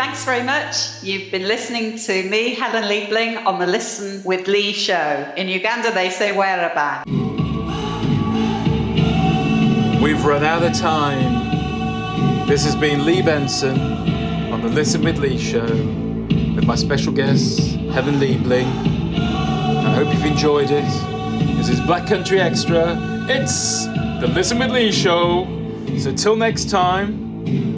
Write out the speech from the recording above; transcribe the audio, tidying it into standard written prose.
thanks very much. You've been listening to me, Helen Liebling, on the Listen with Lee show. In Uganda, they say whereabout. We've run out of time. This has been Lee Benson on the Listen with Lee show with my special guest, Helen Liebling. I hope you've enjoyed it. This is Black Country Extra. It's the Listen with Lee show. So till next time,